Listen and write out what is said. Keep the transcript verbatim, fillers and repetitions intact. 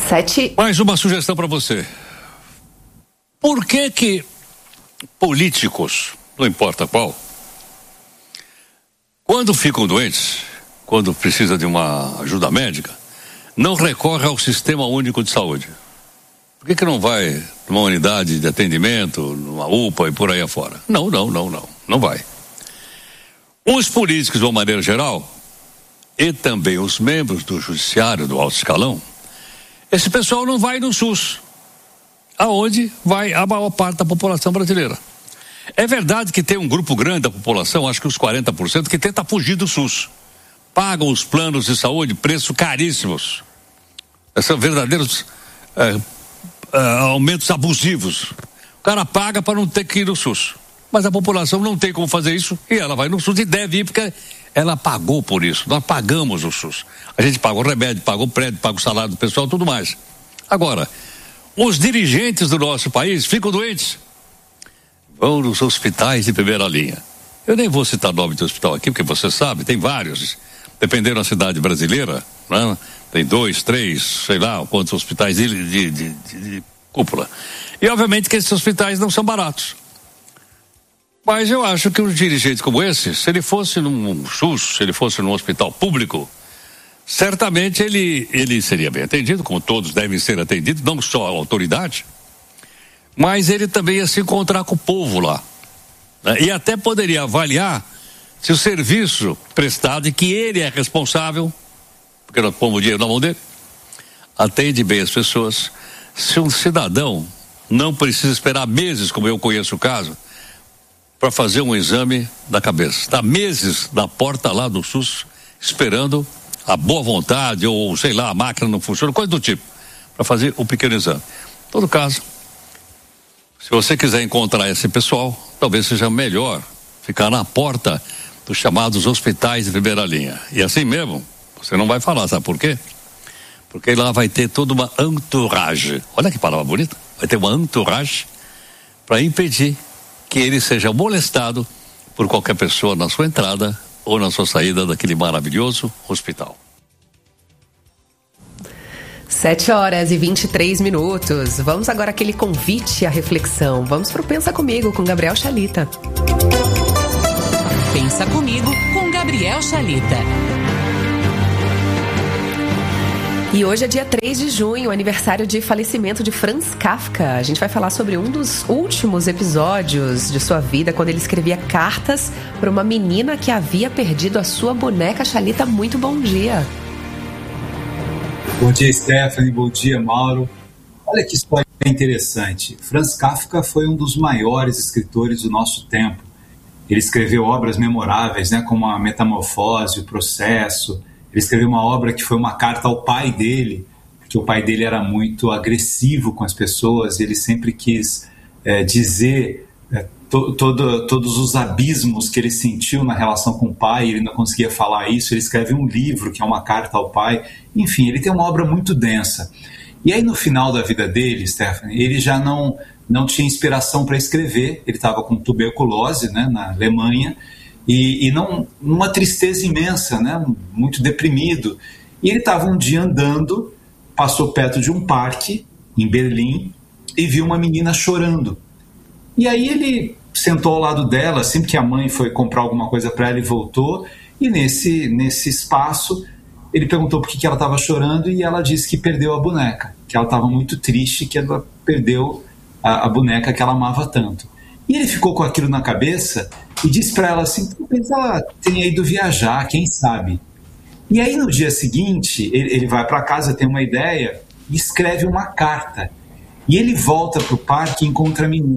Sete... Mais uma sugestão para você. Por que que políticos, não importa qual, quando ficam doentes, quando precisa de uma ajuda médica, não recorre ao Sistema Único de Saúde? Por que que não vai numa unidade de atendimento, numa U P A e por aí afora? Não, não, não, não. Não vai. Os políticos, de uma maneira geral, e também os membros do judiciário, do alto escalão, esse pessoal não vai no SUS, aonde vai a maior parte da população brasileira. É verdade que tem um grupo grande da população, acho que uns quarenta por cento, que tenta fugir do SUS. Pagam os planos de saúde, preços caríssimos. São verdadeiros é, é, aumentos abusivos. O cara paga para não ter que ir no SUS. Mas a população não tem como fazer isso e ela vai no SUS e deve ir porque ela pagou por isso. Nós pagamos o SUS. A gente paga o remédio, paga o prédio, paga o salário do pessoal, tudo mais. Agora, os dirigentes do nosso país ficam doentes, vão nos hospitais de primeira linha. Eu nem vou citar nome de hospital aqui, porque você sabe, tem vários, dependendo da cidade brasileira, né? Tem dois, três, sei lá, quantos hospitais de, de, de, de, de cúpula. E obviamente que esses hospitais não são baratos. Mas eu acho que um dirigente como esse, se ele fosse num SUS, se ele fosse num hospital público, certamente ele, ele seria bem atendido, como todos devem ser atendidos, não só a autoridade, mas ele também ia se encontrar com o povo lá, né? E até poderia avaliar se o serviço prestado, e que ele é responsável, porque nós pomos o dinheiro na mão dele, atende bem as pessoas. Se um cidadão não precisa esperar meses, como eu conheço o caso, para fazer um exame da cabeça, está meses na porta lá do SUS, esperando a boa vontade, ou sei lá, a máquina não funciona, coisa do tipo, para fazer um pequeno exame. Em todo caso, se você quiser encontrar esse pessoal, talvez seja melhor ficar na porta dos chamados hospitais de primeira linha. E assim mesmo, você não vai falar, sabe por quê? Porque lá vai ter toda uma entourage. Olha que palavra bonita. Vai ter uma entourage para impedir que ele seja molestado por qualquer pessoa na sua entrada ou na sua saída daquele maravilhoso hospital. Sete horas e vinte e três minutos. Vamos agora àquele convite à reflexão. Vamos pro Pensa Comigo com Gabriel Chalita. Pensa Comigo com Gabriel Chalita. E hoje é dia três de junho, aniversário de falecimento de Franz Kafka. A gente vai falar sobre um dos últimos episódios de sua vida, quando ele escrevia cartas para uma menina que havia perdido a sua boneca. Chalita, muito bom dia. Bom dia, Stephanie. Bom dia, Mauro. Olha que história interessante. Franz Kafka foi um dos maiores escritores do nosso tempo. Ele escreveu obras memoráveis, né, como A Metamorfose, O Processo. Ele escreveu uma obra que foi uma carta ao pai dele, porque o pai dele era muito agressivo com as pessoas, e ele sempre quis é, dizer é, to, todo, todos os abismos que ele sentiu na relação com o pai, ele não conseguia falar isso. Ele escreve um livro que é uma carta ao pai. Enfim, ele tem uma obra muito densa. E aí no final da vida dele, Stephanie, ele já não, não tinha inspiração para escrever. Ele estava com tuberculose, né, na Alemanha, E, e não, numa tristeza imensa, né? Muito deprimido. E ele estava um dia andando, passou perto de um parque em Berlim e viu uma menina chorando. E aí ele sentou ao lado dela, assim que a mãe foi comprar alguma coisa para ela e voltou, e nesse, nesse espaço ele perguntou por que, que ela estava chorando, e ela disse que perdeu a boneca, que ela estava muito triste, que ela perdeu a, a boneca que ela amava tanto. E ele ficou com aquilo na cabeça e disse para ela assim: talvez ela tenha ido viajar, quem sabe. E aí no dia seguinte ele, ele vai para casa, tem uma ideia e escreve uma carta. E ele volta para o parque e encontra a menina.